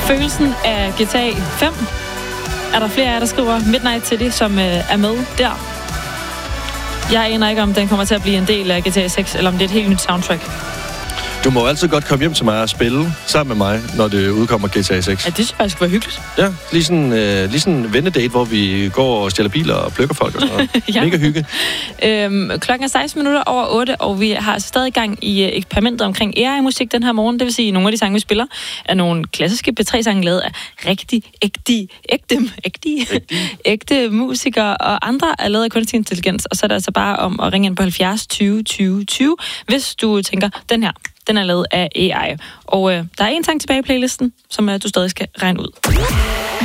Følelsen af GTA 5. Er der flere af jer, der skriver Midnight City, som er med der? Jeg aner ikke, om den kommer til at blive en del af GTA 6, eller om det er et helt nyt soundtrack. Du må altid godt komme hjem til mig og spille sammen med mig, når det udkommer GTA 6. Ja, det synes jeg skal være hyggeligt. Ja, lige sådan en vennedate, hvor vi går og stjæler biler og plukker folk og sådan noget. Ja. Mega hygge. Klokken er 8:16, og vi har stadig gang i eksperimentet omkring AI-musik den her morgen. Det vil sige, at nogle af de sange, vi spiller, er nogle klassiske P3-sange lavet af ægte musikere, og andre er lavet af kunstig intelligens. Og så er det altså bare om at ringe ind på 70 20 20 20, hvis du tænker, den er lavet af AI. Og der er en sang tilbage i playlisten, som du stadig skal regne ud.